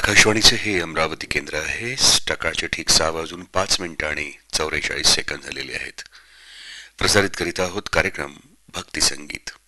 आकाशवाणीचे हे अमरावती केंद्र आहे. सकाळचे ठीक 6:05 आणि 44 सेकंद झालेले आहेत. प्रसारित करीत आहोत कार्यक्रम भक्ती संगीत.